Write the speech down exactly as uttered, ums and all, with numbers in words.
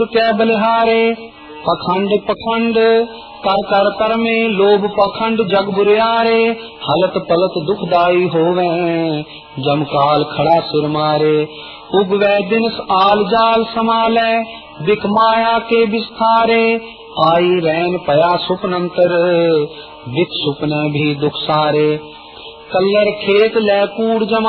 कै बलिहारे पखंड पखंड कर कर कर में लोभ पखंड जग बुरियारे हलत पलत दुखदाई होवे जम काल खड़ा सिर मारे उगवै दिन आल जाल समाले बिक माया के विस्तारे आई रैन पया सुपनंतर बिक सुपने भी दुख सारे कल्लर खेत लै कूड़ जमा